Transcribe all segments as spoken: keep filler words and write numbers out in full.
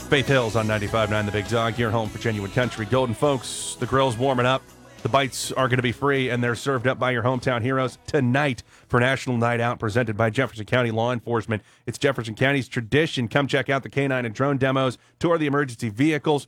Faith Hills on ninety-five point nine The Big Dog, here at home for Genuine Country. Golden folks, the grill's warming up. The bites are going to be free, and they're served up by your hometown heroes tonight for National Night Out, presented by Jefferson County Law Enforcement. It's Jefferson County's tradition. Come check out the canine and drone demos, tour the emergency vehicles,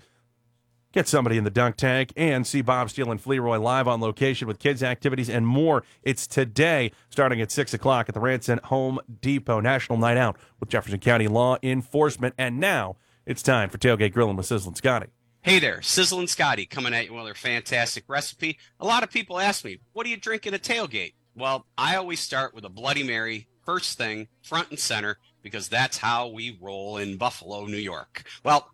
get somebody in the dunk tank, and see Bob Steele and Fleroy live on location with kids' activities and more. It's today, starting at six o'clock at the Ranson Home Depot. National Night Out with Jefferson County Law Enforcement. And now it's time for Tailgate Grilling with Sizzlin' Scotty. Hey there, Sizzlin' Scotty coming at you with another fantastic recipe. A lot of people ask me, what do you drink at a tailgate? Well, I always start with a Bloody Mary, first thing, front and center, because that's how we roll in Buffalo, New York. Well,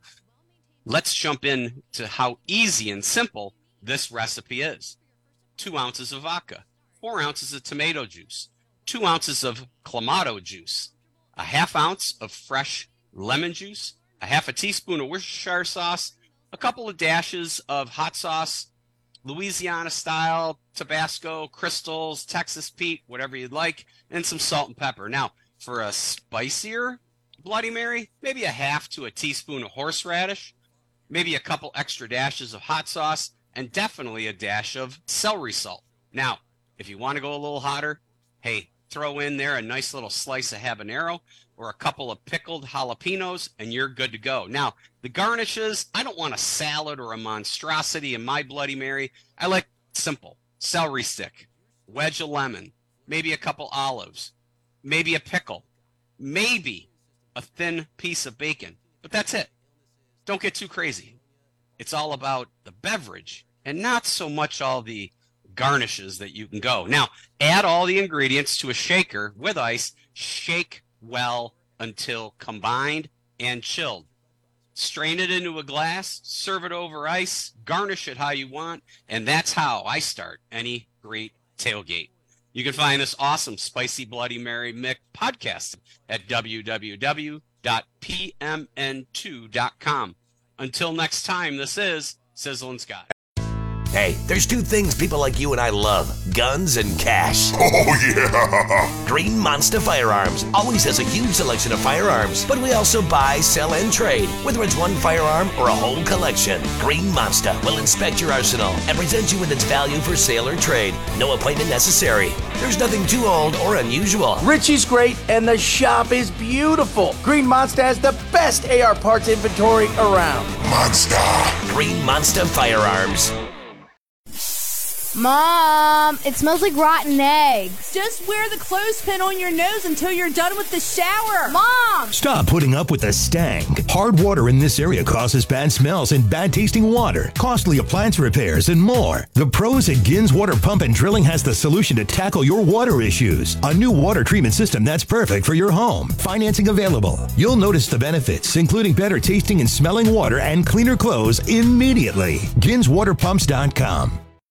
let's jump in to how easy and simple this recipe is. Two ounces of vodka, four ounces of tomato juice, two ounces of Clamato juice, a half ounce of fresh lemon juice, a half a teaspoon of Worcestershire sauce, a couple of dashes of hot sauce, Louisiana style, Tabasco, Crystals, Texas Pete, whatever you'd like, and some salt and pepper. Now, for a spicier Bloody Mary, maybe a half to a teaspoon of horseradish, maybe a couple extra dashes of hot sauce, and definitely a dash of celery salt. Now, if you want to go a little hotter, hey, throw in there a nice little slice of habanero or a couple of pickled jalapenos, and you're good to go. Now, the garnishes, I don't want a salad or a monstrosity in my Bloody Mary. I like simple. Celery stick, wedge of lemon, maybe a couple olives, maybe a pickle, maybe a thin piece of bacon. But that's it. Don't get too crazy. It's all about the beverage and not so much all the garnishes that you can go. Now, add all the ingredients to a shaker with ice. Shake well until combined and chilled. Strain it into a glass, serve it over ice, garnish it how you want, and that's how I start any great tailgate. You can find this awesome Spicy Bloody Mary Mick podcast at w w w dot p m n two dot com. Until next time, this is Sizzlin' Scott. Hey, there's two things people like you and I love, guns and cash. Oh, yeah! Green Monster Firearms always has a huge selection of firearms, but we also buy, sell, and trade, whether it's one firearm or a whole collection. Green Monster will inspect your arsenal and present you with its value for sale or trade. No appointment necessary. There's nothing too old or unusual. Richie's great, and the shop is beautiful. Green Monster has the best A R parts inventory around. Monster! Green Monster Firearms. Mom, it smells like rotten eggs. Just wear the clothespin on your nose until you're done with the shower. Mom! Stop putting up with the stank. Hard water in this area causes bad smells and bad tasting water, costly appliance repairs, and more. The pros at Gins Water Pump and Drilling has the solution to tackle your water issues. A new water treatment system that's perfect for your home. Financing available. You'll notice the benefits, including better tasting and smelling water and cleaner clothes immediately. Gins Water Pumps dot com.